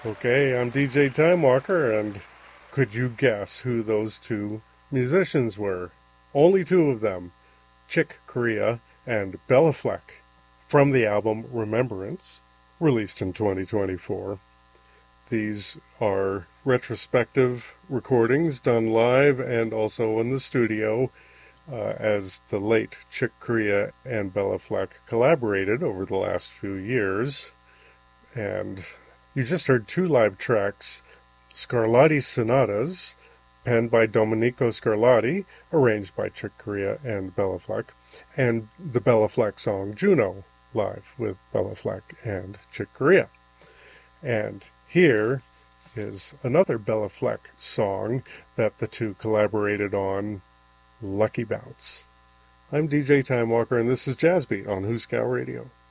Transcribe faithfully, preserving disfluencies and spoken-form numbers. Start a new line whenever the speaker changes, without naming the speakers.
Okay, I'm D J Timewalker, and could you guess who those two musicians were? Only two of them, Chick Corea and Bella Fleck, from the album Remembrance, released in twenty twenty-four. These are retrospective recordings done live and also in the studio uh, as the late Chick Corea and Bella Fleck collaborated over the last few years. And you just heard two live tracks, Scarlatti Sonatas, penned by Domenico Scarlatti, arranged by Chick Corea and Bella Fleck, and the Bella Fleck song Juno, live with Bella Fleck and Chick Corea. And here is another Bella Fleck song that the two collaborated on, Lucky Bounce. I'm D J Timewalker, and this is Jazzbeat on Hooskow Radio.